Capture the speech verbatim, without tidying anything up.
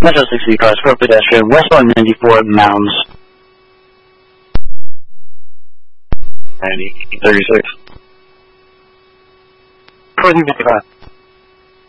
Metro sixty cars for pedestrian, westbound ninety-four, Mounds. ninety, thirty-six. fourteen fifty-five.